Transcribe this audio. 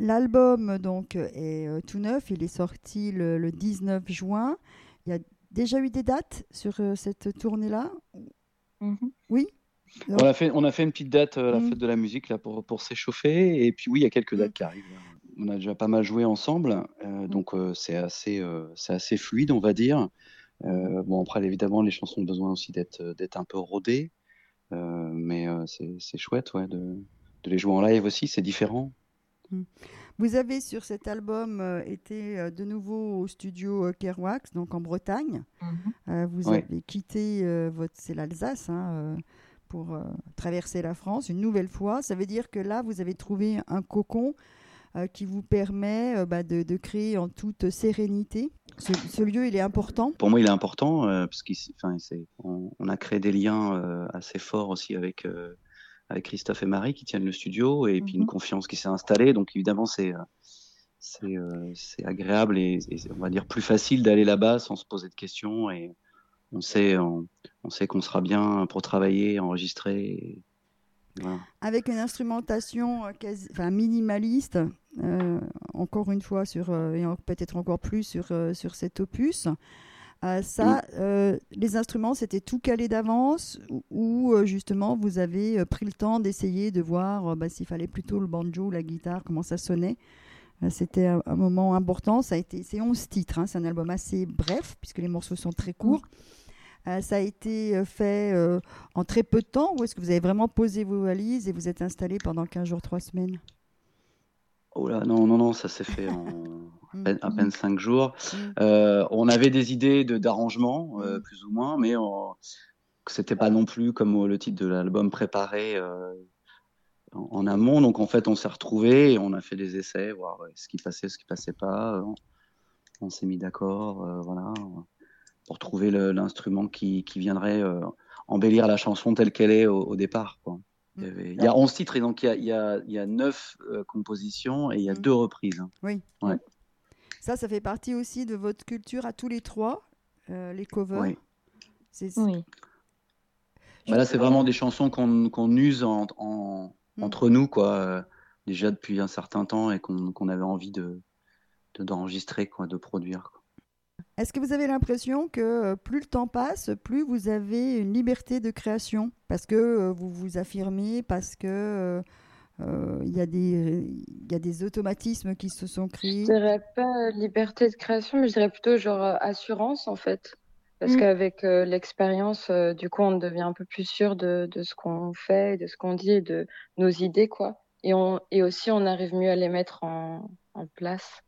L'album donc est tout neuf, il est sorti le 19 juin. Il y a déjà eu des dates sur cette tournée-là? Mhm. Oui? On Donc, a fait, on a fait une petite date à la mm, fête de la musique là pour s'échauffer. Et puis oui, il y a quelques mm, dates qui arrivent là. On a déjà pas mal joué ensemble, Mm. donc c'est assez fluide, on va dire. Bon après, évidemment, les chansons ont besoin aussi d'être un peu rodées, mais c'est chouette, ouais, de les jouer en live aussi, c'est différent. mm. Vous avez sur cet album été de nouveau au studio Kerouac, donc en Bretagne. Mhm. Vous Ouais. avez quitté c'est l'Alsace hein, pour traverser la France une nouvelle fois. Ça veut dire que là, vous avez trouvé un cocon qui vous permet de créer en toute sérénité. Ce lieu, il est important. Pour moi, il est important parce on a créé des liens assez forts aussi avec Christophe et Marie qui tiennent le studio et puis une Mhm. confiance qui s'est installée. Donc évidemment, c'est agréable et on va dire plus facile d'aller là-bas sans se poser de questions et on sait, on, on sait qu'on sera bien pour travailler, enregistrer. Et voilà. Avec une instrumentation enfin, minimaliste, encore une fois, peut-être encore plus sur cet opus. Mm. Les instruments, c'était tout calé d'avance ou justement vous avez pris le temps d'essayer de voir s'il fallait plutôt le banjo, la guitare, comment ça sonnait. C'était un moment important. C'est 11 titres, hein, c'est un album assez bref puisque les morceaux sont très Mhm. courts. Ça a été fait en très peu de temps ou est-ce que vous avez vraiment posé vos valises et vous êtes installé pendant 15 jours, 3 semaines? Oh là, non, non, non, ça s'est fait en Mm, à peine 5 jours. mm, On avait des idées d'arrangement, mm, plus ou moins, mais c'était pas non plus comme le titre de l'album préparé en amont. Donc en fait, on s'est retrouvés et on a fait des essais, voir ce qui passait, ce qui passait pas. On s'est mis d'accord, voilà, pour trouver l'instrument qui viendrait embellir la chanson telle qu'elle est au départ, quoi. mm. Il y a 11 titres et donc il y a 9 compositions et il y a Mm. 2 reprises, hein. Oui, Ouais, ça fait partie aussi de votre culture à tous les trois, les covers. ouais. C'est, Oui. Bah là, c'est Et, vraiment des chansons qu'on use mm. entre nous, quoi, déjà depuis un certain temps et qu'on avait envie d'enregistrer, quoi, de produire, quoi. Est-ce que vous avez l'impression que plus le temps passe, plus vous avez une liberté de création parce que vous vous affirmez, parce que il y a des automatismes qui se sont je créés? dirais pas liberté de création, mais je dirais plutôt genre assurance en fait. Parce Mm. qu'avec l'expérience, du coup, on devient un peu plus sûr de ce qu'on fait, de ce qu'on dit, et de nos idées, quoi. Et aussi, on arrive mieux à les mettre en place.